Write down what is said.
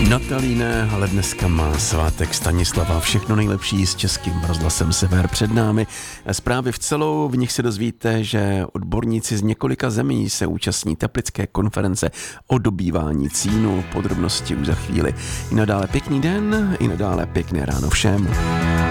Natalíne, ale dneska má svátek Stanislava. Všechno nejlepší s Českým rozhlasem Sever před námi. Zprávy v celou, v nich se dozvíte, že odborníci z několika zemí se účastní teplické konference o dobývání cínu. Podrobnosti už za chvíli. I nadále pěkný den, i nadále pěkné ráno všem.